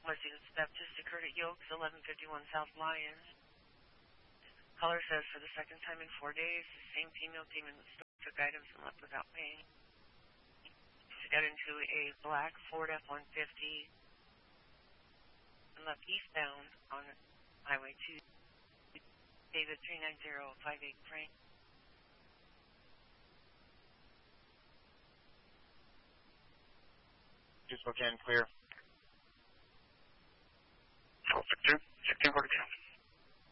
West theft just occurred at Yokes, 1151 South Lyons. Caller says for the second time in 4 days, the same female came in the store, took items, and left without paying. She got into a black Ford F-150 and left eastbound on Highway 2. David 39058 Frank. Just Spokane, clear. 1642.